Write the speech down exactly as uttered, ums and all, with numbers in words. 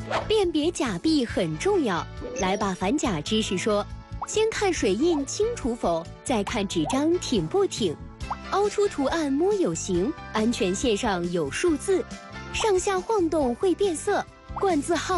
辨别假币很重要，来把反假知识说。先看水印清楚否，再看纸张挺不挺。凹出图案摸有形，安全线上有数字，上下晃动会变色，冠字号